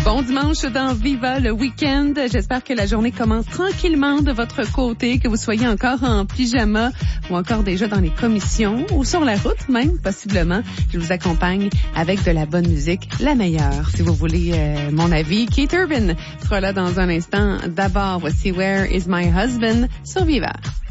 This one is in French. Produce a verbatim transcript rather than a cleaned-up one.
Bon dimanche dans Viva le week-end. J'espère que la journée commence tranquillement de votre côté, que vous soyez encore en pyjama ou encore déjà dans les commissions ou sur la route même, possiblement. Je vous accompagne avec de la bonne musique, la meilleure, si vous voulez euh, mon avis. Keith Urban sera là dans un instant. D'abord, voici Where is my husband sur Viva.